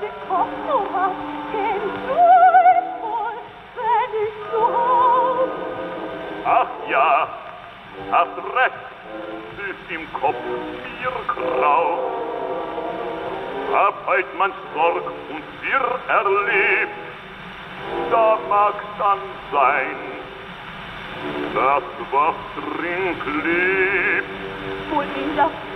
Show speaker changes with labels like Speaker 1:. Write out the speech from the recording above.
Speaker 1: Kopf so was, kennst du es wohl, wenn ich zu Haus?
Speaker 2: Ach ja, hast recht, ist im Kopf mir grau. Arbeit man Sorg und wir erlebt, da mag's dann sein, dass was drin klebt.
Speaker 1: Wohl in der